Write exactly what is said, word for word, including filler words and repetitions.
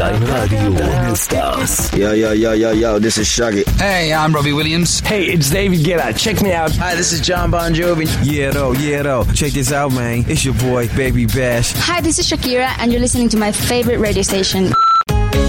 Skyline Radio. ¿Dónde estás? Yo, yo, yo, yo, yo, this is Shaggy. Hey, I'm Robbie Williams. Hey, it's David Guetta. Check me out. Hi, this is John Bon Jovi. Yeah, though, yeah, though. Check this out, man. It's your boy, Baby Bash. Hi, this is Shakira, and you're listening to my favorite radio station.